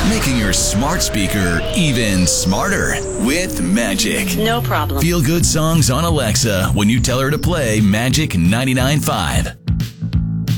Making your smart speaker even smarter with Magic. No problem. Feel good songs on Alexa when you tell her to play Magic 99.5.